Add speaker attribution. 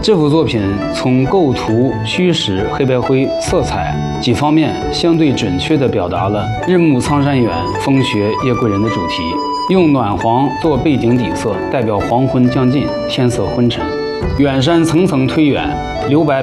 Speaker 1: 这幅作品从构图、虚实、黑白灰、色彩几方面相对准确地表达了日暮苍山远，风雪夜归人的主题，用暖黄做背景底色，代表黄昏将近，天色昏沉。远山层层推远，留白